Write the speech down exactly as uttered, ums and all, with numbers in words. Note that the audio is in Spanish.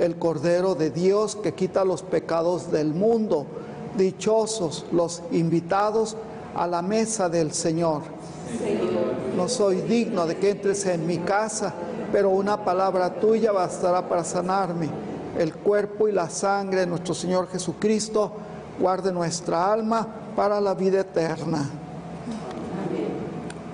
el Cordero de Dios que quita los pecados del mundo. Dichosos los invitados a la mesa del Señor. No soy digno de que entres en mi casa, pero una palabra tuya bastará para sanarme. El cuerpo y la sangre de nuestro Señor Jesucristo guarde nuestra alma para la vida eterna.